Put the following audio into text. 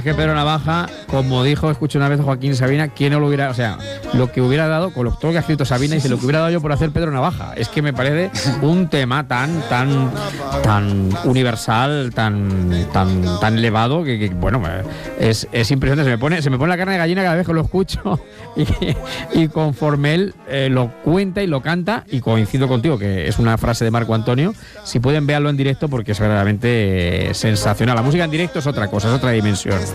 es que Pedro Navaja, como escuché una vez a Joaquín Sabina, ¿quién no lo hubiera, o sea, lo que hubiera dado, con todo lo que ha escrito Sabina, dice, lo que hubiera dado yo por hacer Pedro Navaja? Es que me parece un tema tan universal, tan elevado, que bueno, es impresionante. Se me pone la carne de gallina cada vez que lo escucho y conforme él lo cuenta y lo canta, y coincido contigo, que es una frase de Marco Antonio, si pueden verlo en directo porque es verdaderamente sensacional. La música en directo es otra cosa, es otra dimensión.